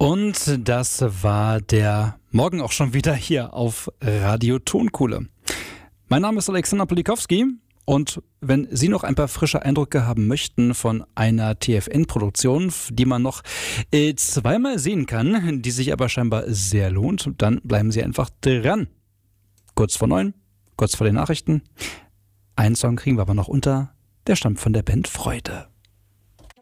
Und das war der Morgen auch schon wieder hier auf Radio Tonkuhle. Mein Name ist Alexander Polikowski und wenn Sie noch ein paar frische Eindrücke haben möchten von einer TFN-Produktion, die man noch zweimal sehen kann, die sich aber scheinbar sehr lohnt, dann bleiben Sie einfach dran. Kurz vor 9, kurz vor den Nachrichten. Einen Song kriegen wir aber noch unter, der stammt von der Band Freude.